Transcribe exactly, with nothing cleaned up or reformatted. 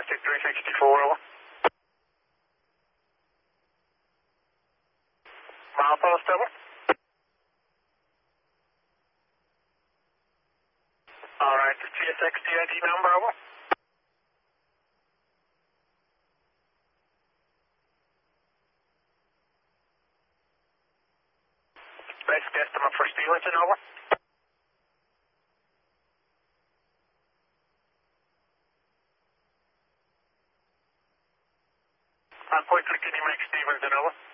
Majestic three sixty-four, over. Milepost, over. Alright, the T S X T I D number, over. Best guesstimate for Stevenson, over. How quickly can you make Stevenson, over?